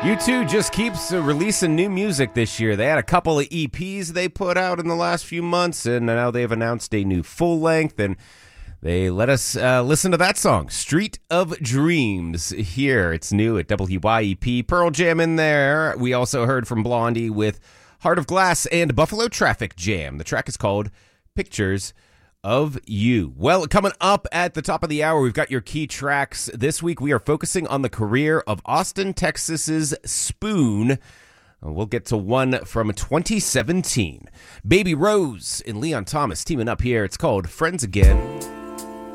U2 just keeps releasing new music this year. They had a couple of EPs they put out in the last few months, and now they've announced a new full length, and they let us listen to that song, Street of Dreams, here. It's new at WYEP. Pearl Jam in there. We also heard from Blondie with Heart of Glass and Buffalo Traffic Jam. The track is called Pictures of You. Well, coming up at the top of the hour, we've got your key tracks. This week, we are focusing on the career of Austin, Texas's Spoon. We'll get to one from 2017. Baby Rose and Leon Thomas teaming up here. It's called Friends Again.